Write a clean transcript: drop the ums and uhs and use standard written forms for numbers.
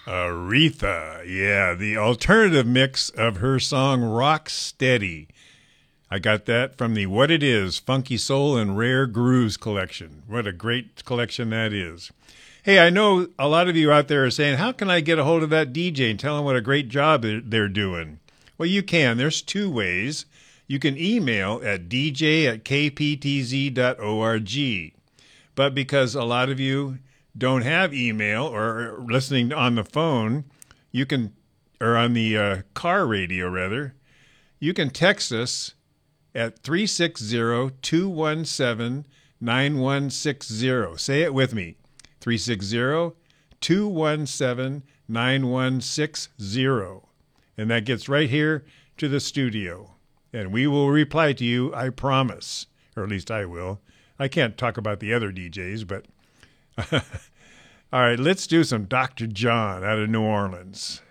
Aretha, yeah, the alternative mix of her song Rock Steady. I got that from the What It Is Funky Soul and Rare Grooves collection. What a great collection that is. Hey, I know a lot of you out there are saying, how can I get a hold of that DJ and tell them what a great job they're doing? Well, you can. There's two ways. You can email at dj@kptz.org. But because a lot of you don't have email or are listening on the phone, you can, or on the car radio rather, you can text us at 360-217-9160. Say it with me, 360-217-9160. And that gets right here to the studio. And we will reply to you, I promise. Or at least I will. I can't talk about the other DJs, but... All right, let's do some Dr. John out of New Orleans.